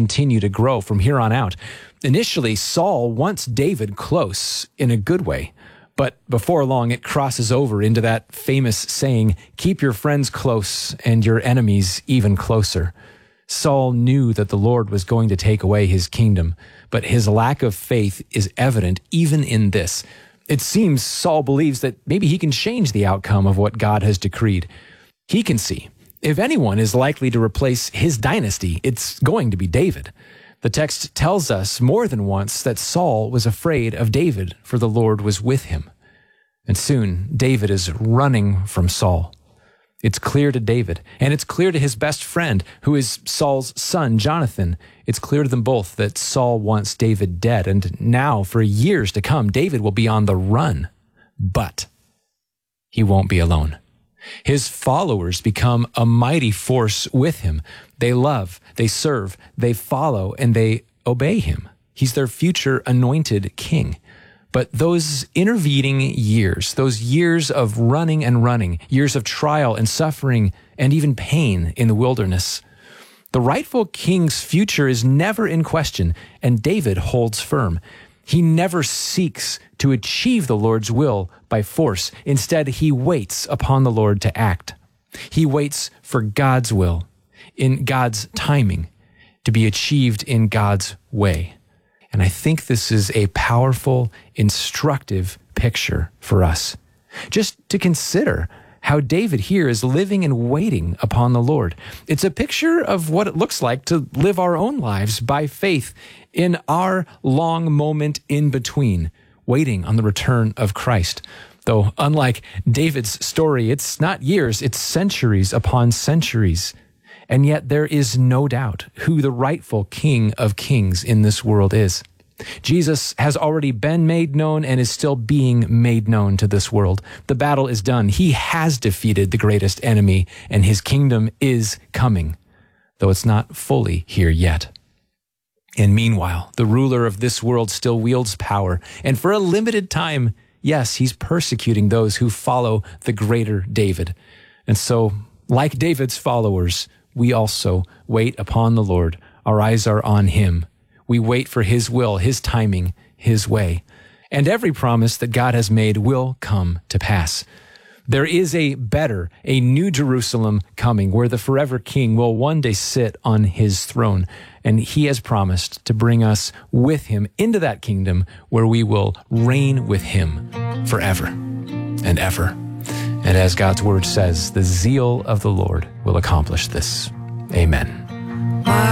continue to grow from here on out. Initially, Saul wants David close in a good way, but before long it crosses over into that famous saying, keep your friends close and your enemies even closer. Saul knew that the Lord was going to take away his kingdom, but his lack of faith is evident even in this. It seems Saul believes that maybe he can change the outcome of what God has decreed. He can see, if anyone is likely to replace his dynasty, it's going to be David. The text tells us more than once that Saul was afraid of David, for the Lord was with him. And soon, David is running from Saul. It's clear to David, and it's clear to his best friend, who is Saul's son, Jonathan. It's clear to them both that Saul wants David dead, and now, for years to come, David will be on the run. But he won't be alone. His followers become a mighty force with him. They love, they serve, they follow, and they obey him. He's their future anointed king. But those intervening years, those years of running and running, years of trial and suffering and even pain in the wilderness, the rightful king's future is never in question, and David holds firm. He never seeks to achieve the Lord's will by force. Instead, he waits upon the Lord to act. He waits for God's will, in God's timing, to be achieved in God's way. And I think this is a powerful, instructive picture for us. Just to consider how David here is living and waiting upon the Lord. It's a picture of what it looks like to live our own lives by faith in our long moment in between, waiting on the return of Christ. Though, unlike David's story, it's not years, it's centuries upon centuries. And yet there is no doubt who the rightful King of Kings in this world is. Jesus has already been made known and is still being made known to this world. The battle is done. He has defeated the greatest enemy, and his kingdom is coming, though it's not fully here yet. And meanwhile, the ruler of this world still wields power, and for a limited time, yes, he's persecuting those who follow the greater David. And so, like David's followers, we also wait upon the Lord. Our eyes are on him. We wait for his will, his timing, his way. And every promise that God has made will come to pass. There is a better, a new Jerusalem coming where the forever king will one day sit on his throne. And he has promised to bring us with him into that kingdom where we will reign with him forever and ever. And as God's word says, the zeal of the Lord will accomplish this. Amen.